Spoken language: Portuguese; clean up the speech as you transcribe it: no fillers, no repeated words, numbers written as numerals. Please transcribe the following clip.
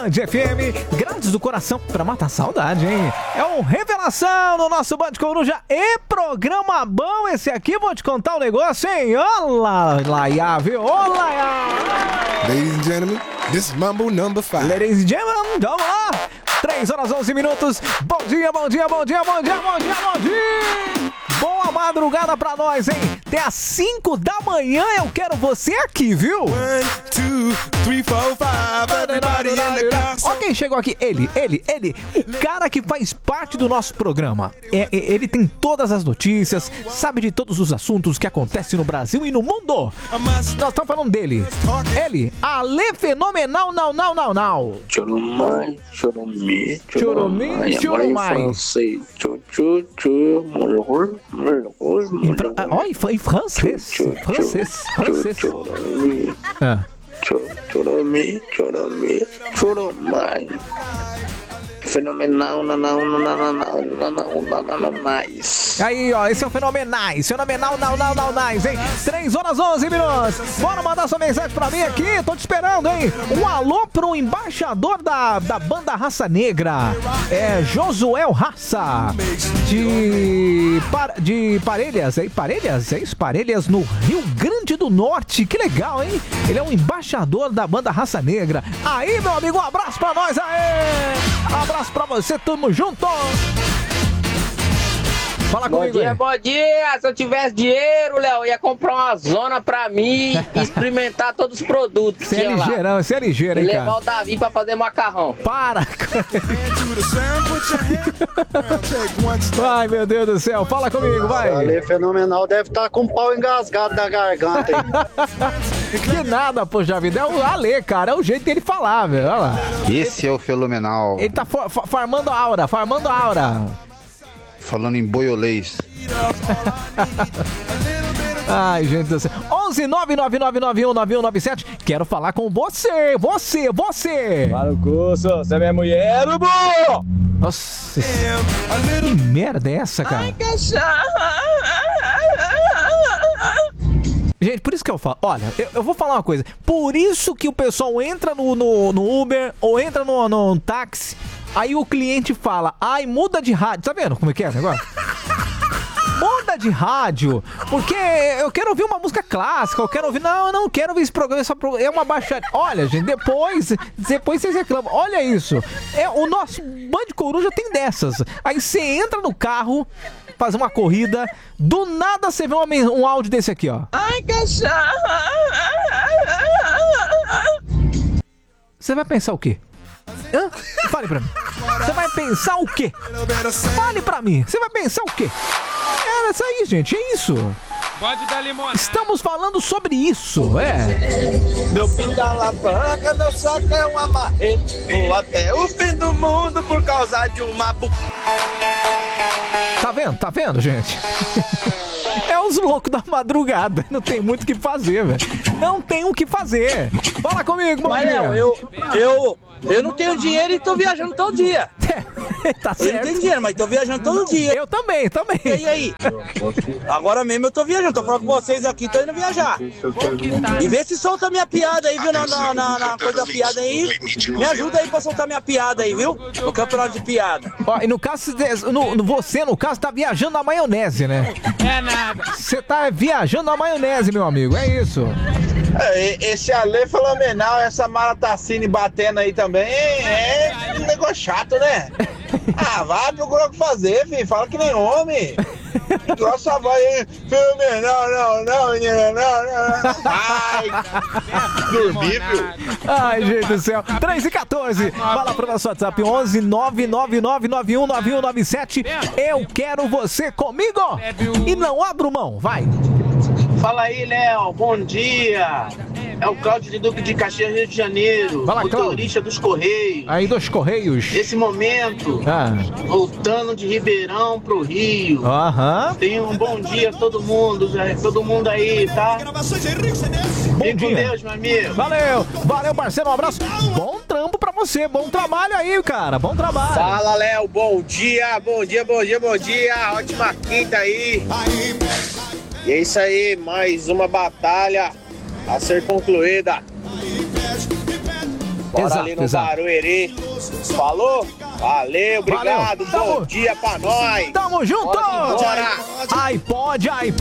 Band FM, Grandes do Coração, pra matar saudade, hein? É um revelação no nosso Band Coruja e programa bom esse aqui, vou te contar um negócio, hein? Olá, Laia, viu? Olá, Ladies and gentlemen, this is Mambo number 5. Ladies and gentlemen, vamos lá! 3 horas 11 minutos. Bom dia, bom dia, bom dia, bom dia, bom dia, bom dia! Boa madrugada pra nós, hein? Até às 5 da manhã eu quero você aqui, viu? 1, 2, 3, 4, 5, everybody in the car. Ó quem chegou aqui, ele, o cara que faz parte do nosso programa. Ele tem todas as notícias, sabe de todos os assuntos que acontecem no Brasil e no mundo. Nós estamos falando dele. Ele, Ale Fenomenal, não. Choromai, choromai, Choromai, choromai. Francês, Olha, em francês. Choromai. Fenomenal, não. Aí, ó, esse é o fenomenal, hein? 3 horas 11 minutos. Bora mandar sua mensagem pra mim aqui, tô te esperando, hein? Um alô pro embaixador da banda Raça Negra, Josuel Raça, de Parelhas, é isso? Parelhas, no Rio Grande do Norte, que legal, hein? Ele é um embaixador da banda Raça Negra. Aí, meu amigo, um abraço pra nós, aí! Abraço pra você, tamo junto! Fala comigo aí. Bom dia! Se eu tivesse dinheiro, Léo, ia comprar uma zona pra mim e experimentar todos os produtos. Você é ligeiro, hein, e cara? levar o Davi pra fazer macarrão. Para! Ai, meu Deus do céu, fala comigo, vai! O Ale Fenomenal deve estar com o pau engasgado da garganta aí. Que nada, poxa vida, é o Ale, cara, é o jeito dele falar, velho, olha lá. Esse é o Fenomenal. Ele tá farmando a aura. Falando em boiolês. Ai, gente do céu. 11999919197. Quero falar com você. Para o curso, você é minha mulher, Ubu! Nossa, que merda é essa, cara? Ai, cachorro! Gente, por isso que eu falo, olha, eu vou falar uma coisa. Por isso que o pessoal entra no Uber ou entra no táxi, aí o cliente fala, ai, muda de rádio. Tá vendo como é que é o negócio? Muda de rádio, porque eu quero ouvir uma música clássica, eu quero ouvir... Não, eu não quero ouvir esse programa, é uma baixaria. Olha, gente, depois vocês reclamam. Olha isso, o nosso Band Coruja tem dessas. Aí você entra no carro, faz uma corrida, do nada você vê um áudio desse aqui, ó. Ai, cachorro! Você vai pensar o quê? Hã? Fale pra mim. Você vai pensar o quê? Fale pra mim. Você vai pensar o quê? É isso aí, gente. É isso. Pode dar limonada. Estamos falando sobre isso, Meu fim da alavanca, meu saco é uma marreta. Vou até o fim do mundo por causa de uma Tá vendo, gente? É os loucos da madrugada. Não tem muito o que fazer, velho. Não tem o que fazer. Fala comigo, Mas, Léo, eu não tenho dinheiro e tô viajando todo dia. Tá Eu não certo. tenho dinheiro, mas tô viajando todo dia. Eu também. E aí? Agora mesmo eu tô viajando, tô falando com vocês aqui, tô indo viajar. E vê se solta minha piada aí, viu? Na coisa da piada aí. Me ajuda aí pra soltar minha piada aí, viu? No campeonato de piada. Ó, e no caso, você, no caso, tá viajando na maionese, né? É nada. Você tá viajando na maionese, meu amigo. É isso. Esse Ale Fenomenal, essa Maratacine batendo aí também, é um negócio chato, né? Ah, vai procurar o que fazer, filho. Fala que nem homem. Grossa voz aí. Fenomenal, não, menina, não. Ai, dormi, viu? Ai, gente do céu. 3 e 14. Fala pro nosso WhatsApp 11 999919197. Eu quero você comigo. E não abro mão. Vai. Fala aí, Léo. Bom dia. É o Cláudio de Duque de Caxias, Rio de Janeiro. Fala, motorista dos Correios. Aí dos Correios. Nesse momento, voltando de Ribeirão pro Rio. Aham. Tenha um bom dia a todo mundo, todo mundo aí, tá? Fique com Deus, meu amigo. Valeu, parceiro, um abraço. Bom trampo pra você, bom trabalho aí, cara, bom trabalho. Fala, Léo, bom dia. Ótima quinta aí. E é isso aí, mais uma batalha a ser concluída. Bora Exato, ali no exato. Barueri. Falou? Valeu, obrigado. Valeu. Bom dia pra nós. Tamo junto! Bora. Ai, pode, ai, pode.